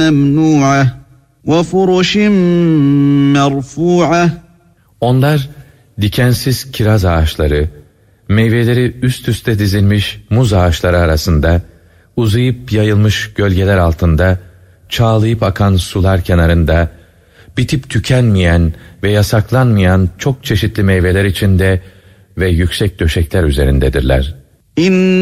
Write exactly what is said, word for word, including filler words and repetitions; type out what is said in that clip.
مَمْنُوعَةٍ وَفُرُشٍ مَرْفُوعَةٍ. Onlar dikensiz kiraz ağaçları, meyveleri üst üste dizilmiş muz ağaçları arasında, uzayıp yayılmış gölgeler altında, çağlayıp akan sular kenarında, bitip tükenmeyen ve yasaklanmayan çok çeşitli meyveler içinde ve yüksek döşekler üzerindedirler. İn